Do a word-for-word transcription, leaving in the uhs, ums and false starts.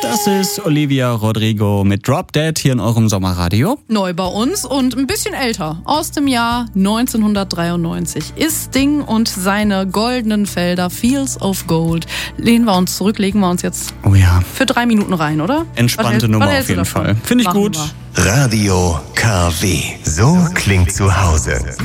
Das ist Olivia Rodrigo mit Drop Dead hier in eurem Sommerradio. Neu bei uns und ein bisschen älter. Aus dem Jahr neunzehnhundertdreiundneunzig ist Sting und seine goldenen Felder Fields of Gold. Lehnen wir uns zurück, legen wir uns jetzt Oh ja. für drei Minuten rein, oder? Entspannte Was Nummer was auf hältst du jeden davon? Fall. Finde ich Machen gut. wir. Radio K W. So klingt zu Hause.